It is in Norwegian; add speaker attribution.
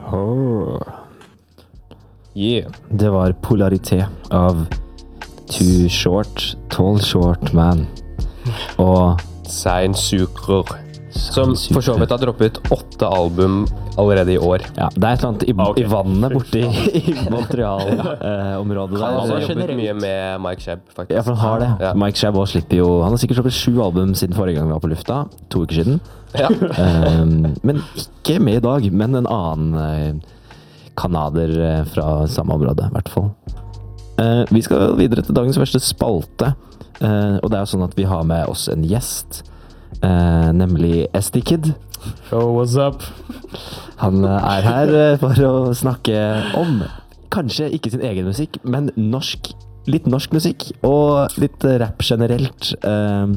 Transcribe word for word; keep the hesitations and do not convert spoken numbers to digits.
Speaker 1: Oh.
Speaker 2: Yeah.
Speaker 1: Det var Polarité av Too Short, Tall Short Man. Og
Speaker 2: Sein Suker. Som for så vidt har droppet åtte album allerede i år.
Speaker 1: Ja, det er et eller annet i,
Speaker 2: Okay.
Speaker 1: i vannet borte i, i Montreal-området
Speaker 2: Han har
Speaker 1: der.
Speaker 2: også jobbet mye med Mike Shebb, faktisk.
Speaker 1: Ja, for han har det.
Speaker 2: Ja.
Speaker 1: Mike Shabba slipper jo... Han har sikkert sluppet sju album siden forrige gang vi var på lufta. To uker siden.
Speaker 2: Ja.
Speaker 1: um, men ikke med i dag, men en annen uh, kanader uh, fra samme område, i hvert fall. Uh, vi skal videre til dagens første spalte. Uh, og det er jo sånn at vi har med oss en gjest, uh, nemlig S D Kid.
Speaker 2: Oh, what's up?
Speaker 1: Han uh, er her uh, for å snakke om kanskje ikke sin egen musikk, men norsk, litt norsk musikk, og litt uh, rap generelt. Uh,